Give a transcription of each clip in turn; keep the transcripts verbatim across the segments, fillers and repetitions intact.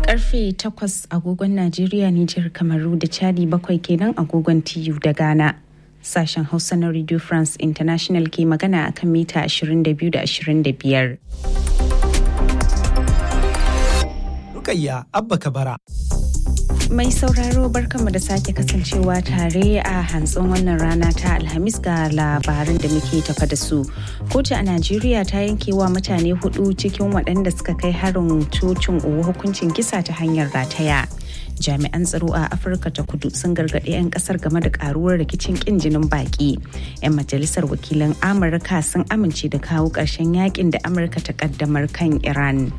Karfe takwas agogon Najeriya, Nijar, Kamaru da Chadi, bakwai kenan agogon T U da Ghana. Sashen Hausa na Radio France International ke magana akan mita ashirin da biyu da ashirin da biyar. Rukayya Abba Kabara. Mai sauraro barkanmu da sake kasancewa tare a hantsin wannan rana ta Alhamis ga labaran da muke tafa da su. Kotu a Najeriya ta yankewa mutane hudu cikin waɗanda suka kai harin cocin Owo hukuncin kisa ta hanyar rataya. Jami'an tsaro a Afirka ta Kudu sun gargaɗi 'yan ƙasar game da ƙaruwar rikicin ƙin jinin baƙi. 'Yan majalisar wakilan Amurka sun amince da kawo ƙarshen yakin da Amurka ta ƙaddamar kan Iran.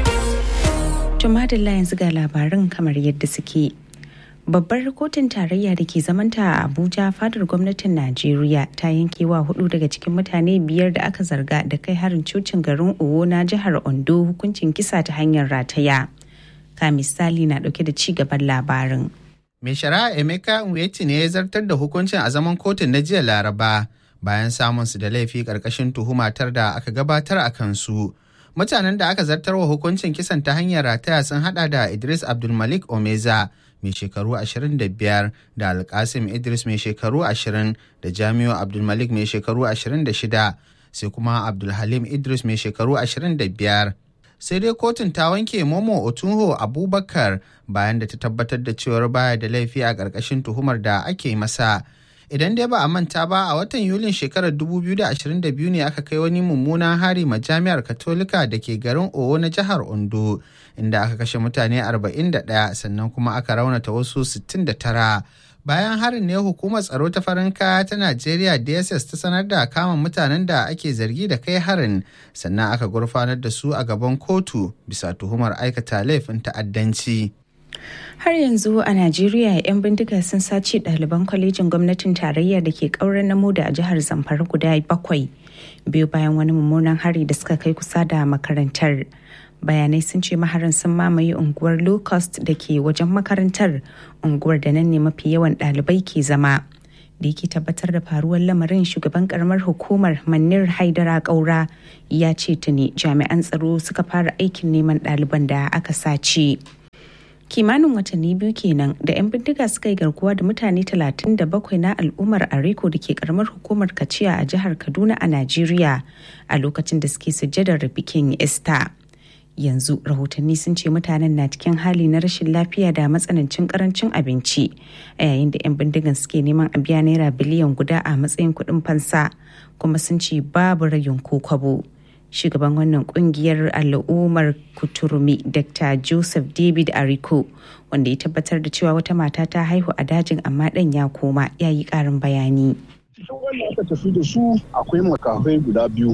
Tumadilla yanzu ga labarin kamar yadda suke. Babbar kotun tarayya da ke zamanta a Abuja fadar gwamnatin Najeriya ta yankewa hudu daga cikin mutane biyar da aka zarga da kai harin cocin garin Owo na jihar Ondo hukuncin kisa ta hanyar rataya. Ka misali na dauke da ci gaban labarin. Mai shari'a Emeka Nweti ne ya zartar da hukuncin a zaman kotun na jiya Laraba bayan samun su da laifi karkashin tuhumatar da aka gabatar a kansu. Mutanen da aka zartarwa hukuncin kisan ta hanyar rataya sun hada da Idris Abdulmalik Omeza mai shekaru ashirin da biyar da Alkasim Idris mai shekaru ashirin da Jamiu Abdulmalik mai shekaru ashirin da shida sai kuma Abdulhalim Idris mai shekaru ashirin da biyar. Sai dai kotun ta wanke Momo Otunho Abubakar bayan da ta tabbatar da cewar baya da laifi a ƙarƙashin tuhumar da ake masa. Idan dai ba a manta ba, a watan Yulin shekarar dubu biyu da ashirin da biyu ne aka kai wani mummunan hari ma jami'ar Katolika da ke garin Owo na jihar Ondo, inda aka kashe mutane arba'in da ɗaya sannan kuma aka raunata wasu sittin da tara. Bayan harin ne hukumar tsaro ta farin kaya ta Najeriya D S S ta sanar da kama mutanen da ake zargi da kai harin, sannan aka gurfanar da su a gaban kotu bisa tuhumar aikata laifin ta'addanci. Har yanzu a Najeriya 'yan bindiga sun sace ɗaliban kwalejin gwamnatin tarayya da ke ƙauren namo da a jihar Zamfara guda bakwai biyu bayan wani mummunan hari da suka kai kusa da makarantar. Bayanai sun ce maharan sun mamaye unguwar Low Cost da ke wajen makarantar, unguwar da nan ne mafi yawan ɗalibai ke zama. Da yake tabbatar da faruwar lamarin, shugaban karamar hukumar Manir Haidara Kaura ya ce tuni jami'an tsaro suka fara aikin neman ɗaliban da aka sace. Kimanin watanni biyu kenan da 'yan bindiga suka yi garkuwa da mutane talatin da bakwai na al'ummar Areko da ke karamar hukumar Kaciya a jihar Kaduna a Najeriya a lokacin da suke sujjadar bikin Easter. Yanzu rahotanni sun ce mutanen na cikin hali na rashin lafiya da matsanancin karancin abinci a yayin da 'yan bindigan suke neman a biya naira biliyan guda a matsayin kuɗin fansa, kuma sun ce babu rayin ko kwabo. Shugaban wannan kungiyar al'ummar Kuturumi Doctor Joseph David Ariko, wanda ya tabbatar da cewa wata mata ta haihu a dajin amma ɗan ya koma, ya yi ƙarin bayani. Cikin wanda aka tafi da su akwai makafai guda biyu,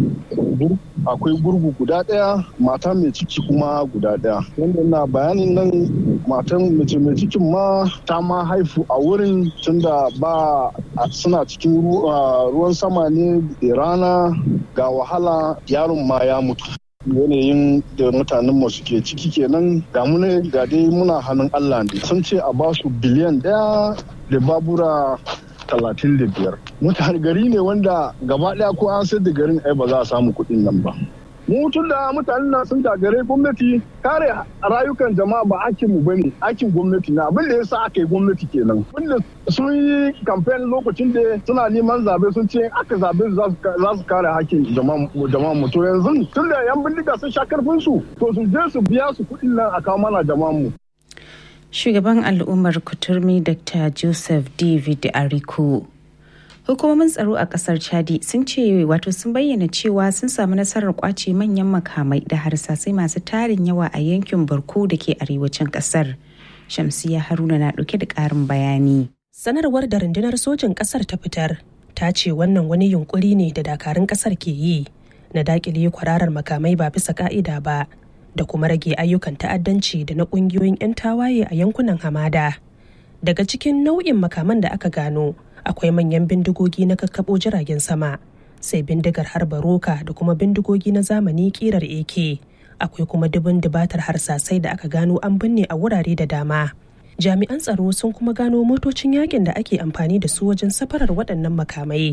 akwai gurgu guda ɗaya, mata mai ciki kuma guda ɗaya. Wanda na bayanin nan matan mace mai cikin ma ta ma haifu a wurin, tunda ba suna cikin ruwan sama ne da rana ga wahala, yaron ma ya mutu. Yanayin da mutanen mu suke ciki kenan, ga mu ne ga dai muna hannun Allah ne. Sun ce a ba su biliyan ɗaya da babura talatin da biyar. Mutane gari ne wanda gaba ɗaya ko an sayar da garin ai ba za a samu kuɗin nan ba. Mu tun da mutanen nan sun gagare gwamnati, kare rayukan jama'a ba aikin mu bane, aikin gwamnati na. Abin da yasa aka yi gwamnati kenan. Wanda sun yi campaign lokacin da suna neman zabe, sun ce aka zabe za su kare hakkin jama'a mu. To yanzu tun da yan bindiga sun sha karfin su, to su je su biya su kuɗin nan a kawo mana jama'a mu. Shugaban al'ummar Kuturmi Doctor Joseph David Ariko. Hukumomin tsaro a kasar Chadi sun ce wato sun bayyana cewa sun samu nasarar kwace manyan makamai da harsasai masu tarin yawa a yankin Barko da ke arewacin kasar. Shamsiya Haruna na dauke da karin bayani. Sanarwar da rundunar sojin kasar ta fitar ta ce wannan wani yunkuri ne da dakarun kasar ke yi na dakile kwararar makamai ba bisa ka'ida ba, da kuma rage ayyukan ta'addanci da na kungiyoyin 'yan tawaye a yankunan hamada. Daga cikin nau'in makaman da aka gano akwai manyan bindigogi na kakkabo jiragen sama, sai bindigar harba roka da kuma bindigogi na zamani kirar A K. Akwai kuma dubin dubatar harsasai da aka gano an binne a wurare da dama. Jami'an tsaro sun kuma gano motocin yakin da ake amfani da su wajen safarar waɗannan makamai,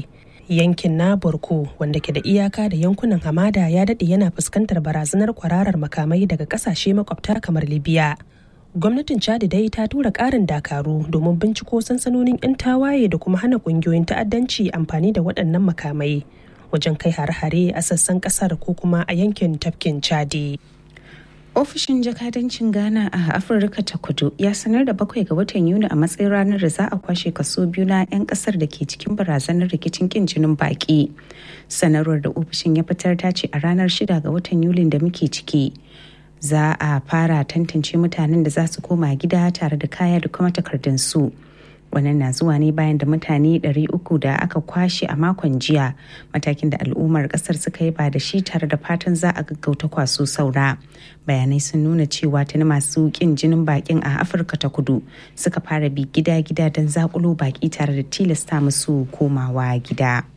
yankin na Borko wanda ke da iyaka da yankunan hamada ya daɗe yana fuskantar barazanar kwararar makamai daga ƙasashe makwabta kamar Libya. Gwamnatin Chad dai ta tura ƙarin dakaru domin binciko sansanonin 'yan tawaye da kuma hana ƙungiyoyin ta'addanci amfani da waɗannan makamai wajen kai hare-hare a sassan ƙasar ko kuma a yankin tafkin Chadi. Ofishin jakadancin Ghana a Afirka ta Kudu ya sanar da bakwai ga watan Yuni a matsayin ranar da za a kwashe kaso biyu na 'yan kasar da ke cikin barazanar rikicin kin jinin baki. Sanarwar da ofishin ya fitar ta ce a ranar shida ga watan Yulin da muke ciki za a fara tantance mutanen da za su koma gida tare da kaya da kuma takardun su. Wannan na zuwa ne bayan da mutane ɗari uku da aka kwashe a makon jiya, matakin da al'ummar kasar suka yi ba da shi tare da fatan za a gaggauta kwaso saura. Bayanai sun nuna cewa tuni masu kin jinin bakin a Afirka ta Kudu suka fara bi gida-gida don zakulo baki tare da tilasta musu komawa gida.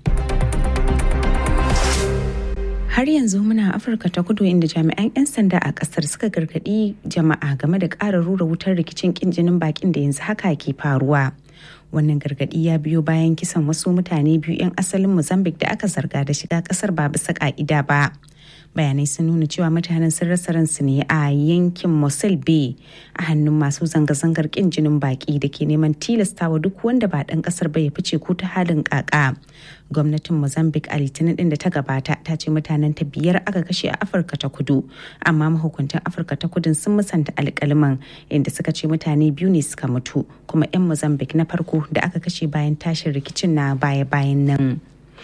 Har yanzu muna Afirka ta Kudu inda jami'an 'yan sanda a kasar suka gargadi jama'a game da ƙara rura wutar rikicin kin jinin bakin da yanzu haka ke faruwa. Wannan gargadi ya biyo bayan kisan wasu mutane biyu 'yan asalin Mozambique da aka zarga da shiga kasar ba bisa ka'ida ba. Bayanai sun nuna cewa mutanen sun rasa ransu ne a yankin Mosul Bay a hannun masu zanga-zangar kin jinin baki da ke neman tilastawa duk wanda ba ɗan ƙasar ba ya fice ko ta halin ƙaƙa. Gwamnatin Mozambique a Litinin ɗin da ta gabata ta ce mutanen ta biyar aka kashe a Afirka ta Kudu, amma mahukuntan Afirka ta Kudun sun musanta alƙalman inda suka ce mutane biyu ne suka mutu, kuma 'yan Mozambique na farko da aka kashe bayan tashin rikicin na baya-bayan nan.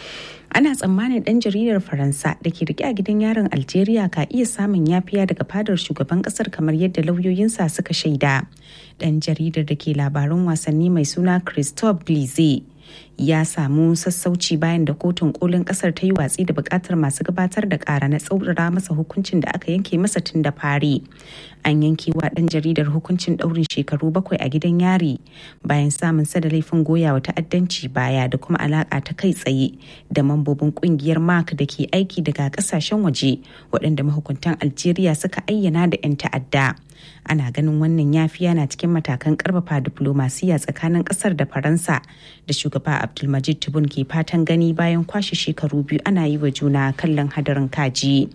Ana tsammanin ɗan jaridar Faransa da ke rike a gidan yaron Algeria ka iya samun yafiya daga fadar shugaban ƙasar kamar yadda lauyoyinsa suka shaida. Ɗan jaridar da ke labarun wasanni mai suna Christophe Glize ya samu sassauci bayan da kotun kolin kasar ta yi watsi da bukatar masu gabatar da kara na tsaurara masa hukuncin da aka yanke masa tun da fari. An yanke wa ɗan jaridar hukuncin ɗaurin shekaru bakwai a gidan yari bayan samun sa da laifin goya wa ta'addanci baya da kuma alaka ta kai tsaye da mambobin kungiyar mark da ke aiki daga kasashen waje waɗanda mahukuntan Algeria suka ayyana da 'yan ta'adda. Ana ganin wannan yafiya na cikin matakan karfafa diplomasiya tsakanin kasar da Faransa da shugaba Abdulmajid Tebboune ke fatan gani bayan kwashe shekaru biyu ana yi wa juna kallon hadarin kaji.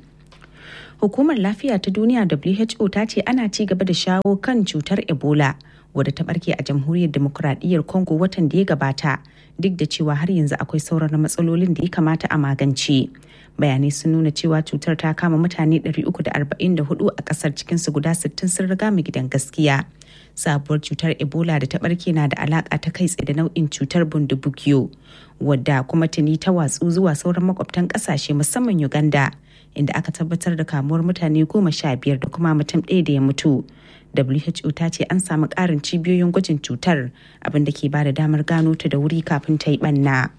Hukumar Lafiya ta Duniya W H O ta ce ana ci gaba da shawo kan cutar Ebola wadda ta barke a Jamhuriyar Demokuraɗiyyar Congo watan da ya gabata, duk da cewa har yanzu akwai sauran matsalolin da ya kamata a magance. Bayanai sun nuna cewa cutar ta kama mutane ɗari uku da arba'in da hudu a kasar, cikinsu guda sittin sun riga mu gidan gaskiya. Sabuwar cutar Ebola da ta barke na da alaka ta kai tsaye da nau'in cutar bundibugyo, wadda kuma tuni ta watsu zuwa sauran makwabtan kasashe musamman Uganda, inda aka tabbatar da kamuwar mutane goma sha biyar da kuma mutum ɗaya da ya mutu. W H O ta ce an samu ƙarin cibiyoyin gwajin cutar, abin da ke ba da damar gano ta da wuri kafin ta yi ɓanna.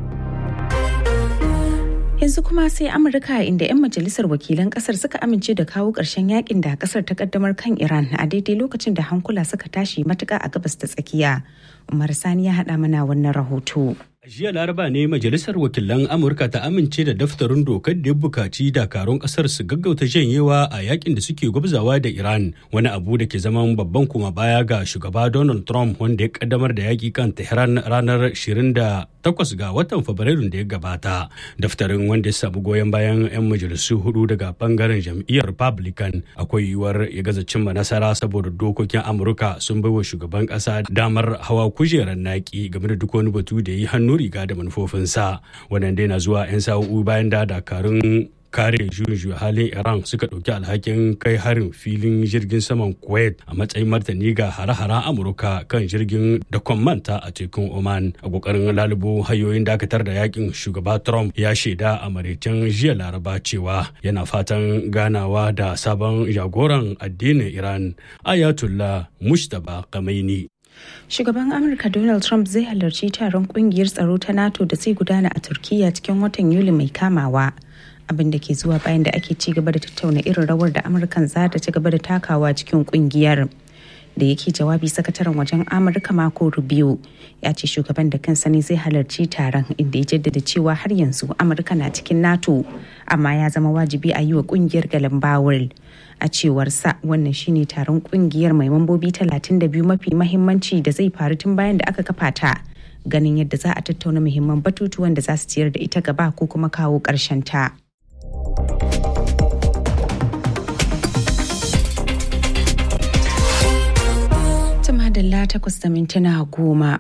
Yanzu kuma sai Amurka, inda 'yan majalisar wakilan kasar suka amince da kawo ƙarshen yakin da kasar ta kaddamar kan Iran a daidai lokacin da hankula suka tashi matuƙa a gabas ta tsakiya. Umar Sani ya haɗa mana wannan rahoto. A jiya Laraba ne Majalisar Wakilan Amurka ta amince da daftarin dokar da ya bukaci dakarun kasar su gaggauta janyewa a yakin da suke gwabzawa da Iran, wani abu da ke zaman babban kuma baya ga shugaba Donald Trump wanda ya kaddamar da yaki kan Tehran ranar ashirin da takwas ga watan Fabrairun da ya gabata. Daftarin, wanda ya samu goyon bayan 'yan majalisu hudu daga bangaren jam'iyyar Republican, akwai yiwuwar ya gaza cimma nasara saboda dokokin Amurka sun baiwa shugaban kasa damar hawa kujerar naki game da duk wani batu da yi hannu riga da manufofinsa. Wannan dai na zuwa 'yan sa'o'i bayan da dakarun kare juyin halin Iran suka ɗauki alhakin kai harin filin jirgin saman Kuwait a matsayin martani ga hare-haren Amurka kan jirgin da manta a tekun Oman. A kokarin lalubo hanyoyin dakatar da yakin, shugaba Trump ya shaida a maraicen jiya Laraba cewa yana fatan ganawa da sabon jagoran addinin Iran, Ayatollah Mujtaba Khamenei. Shugaban Amurka Donald Trump zai halarci taron kungiyar tsaro ta NATO da zai gudana a Turkiyya cikin watan Yuli mai kamawa, abin da ke zuwa bayan da ake ci gaba da tattauna irin rawar da Amurkan za ta ci gaba da takawa cikin kungiyar. Da yake jawabi, sakataren wajen Amurka Marco Rubio ya ce shugaban da kansa ne zai halarci taron, inda ya jaddada cewa har yanzu Amurka na cikin NATO, amma ya zama wajibi a yi wa kungiyar galan bawul. A cewar sa, wannan shine taron kungiyar mai mambobi talatin da biyu mafi mahimmanci da zai faru tun bayan da aka kafa ta ganin yadda za a tattauna muhimman batutuwan da za su ciyar da ita gaba ko kuma kawo ƙarshen ta. Madalla takwas da mintuna goma.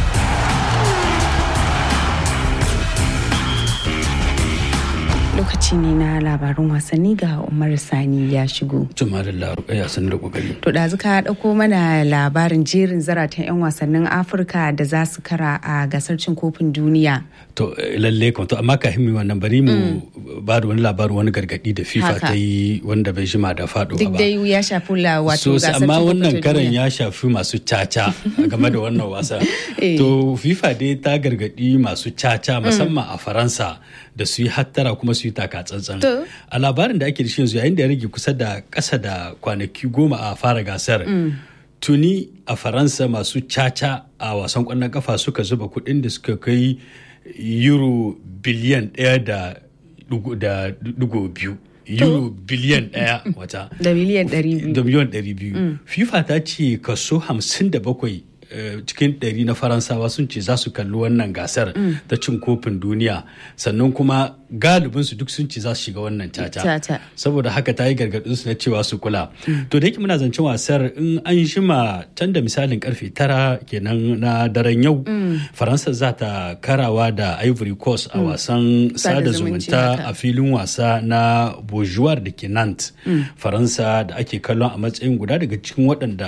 Lokaci ne na labarin wasanni ga Umar Sani ya shigo. Tuma da laruƙa sani da ƙoƙari. To ɗazu ka ɗauko mana labarin jerin zaratan 'yan wasannin Afirka da za su kara a gasar cin kofin duniya. To lalle kan to amma kafin mu wannan bari mu ba da wani labarin wani gargaɗi da FIFA ta yi wanda bai jima da faɗuwa ba. Duk dai ya shafi la wato gasar cin kofin duniya. Amma wannan karan ya shafi masu caca game da wannan wasa. To FIFA dai ta gargaɗi masu caca musamman a Faransa da su yi hattara kuma su yi taka tsantsan. A labarin da ake da shi yanzu yayin da ya rage kusa da ƙasa da kwanaki goma a fara gasar. Tuni a Faransa masu caca a wasan ƙwallon kafa suka zuba kuɗin da suka kai euro biliyan ɗaya da dugo biyu. Euro biliyan ɗaya wata. Da biliyan ɗari biyu. Da biliyan ɗari biyu. FIFA ta ce kaso hamsin da bakwai cikin ɗari na Faransawa sun ce za su kalli wannan gasar ta cin kofin duniya, sannan kuma galibinsu duk sun ce za su shiga wannan caca. Saboda haka ta yi gargaɗinsu na cewa su kula. To da yake muna zancen wasar in an shima can da misalin karfe tara kenan na daren yau, Faransa za ta karawa da Ivory Coast a wasan sada zumunta a filin wasa na Beaujoire da ke Nantes. Faransa da ake kallon a matsayin guda daga cikin waɗanda